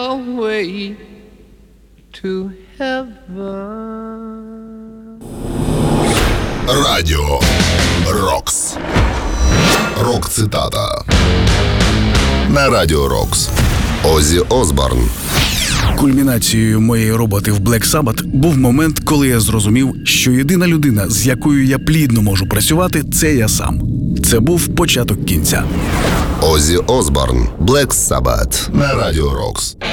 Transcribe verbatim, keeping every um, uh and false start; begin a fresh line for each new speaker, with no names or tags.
way to heaven.
Радіо Рокс. Рок-цитата. На Радіо Рокс. Оззі Осборн.
Кульмінацією моєї роботи в Black Sabbath був момент, коли я зрозумів, що єдина людина, з якою я плідно можу працювати, це я сам. Це був початок кінця.
Оззі Осборн. Black Sabbath. На Радіо Рокс.